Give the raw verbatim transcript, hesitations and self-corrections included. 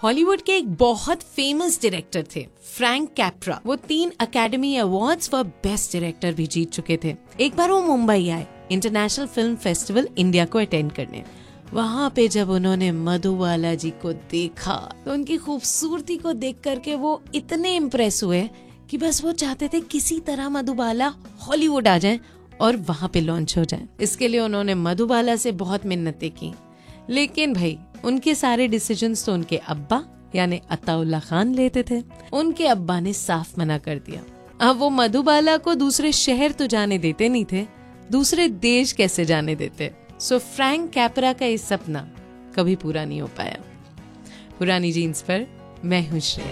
Hollywood के एक बहुत फेमस डायरेक्टर थे फ्रैंक कैप्रा। वो तीन academy awards for best director भी जीत चुके थे। एक बार वो मुंबई आए इंटरनेशनल फिल्म फेस्टिवल इंडिया को अटेंड करने। वहाँ पे जब उन्होंने मधुबाला जी को देखा तो उनकी खूबसूरती को देख करके वो इतने इम्प्रेस हुए कि बस वो चाहते थे किसी तरह मधुबाला हॉलीवुड आ जाए और वहाँ पे लॉन्च हो जाए। इसके लिए उन्होंने मधुबाला से बहुत मिन्नतें की, लेकिन भाई उनके सारे डिसीजंस तो उनके अब्बा यानी अताउल्ला खान लेते थे। उनके अब्बा ने साफ मना कर दिया। अब वो मधुबाला को दूसरे शहर तो जाने देते नहीं थे, दूसरे देश कैसे जाने देते। सो फ्रैंक कैप्रा का ये सपना कभी पूरा नहीं हो पाया। पुरानी जीन्स पर मैं हूँ श्रेया।